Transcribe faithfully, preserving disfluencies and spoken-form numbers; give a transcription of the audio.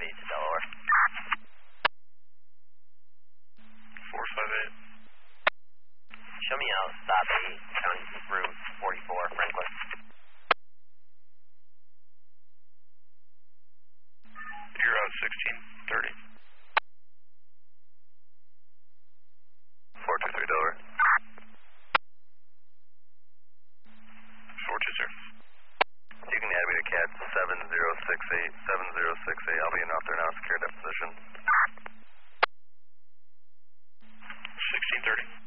East to Delaware. four five eight. Show me out, stop eight, County Route forty-four, Franklin. You're out sixteen thirty. four two three Delaware. four two zero. You can add me to cat seven zero six eight, seven zero six eight. I'll be in off there now, secure that position. sixteen thirty.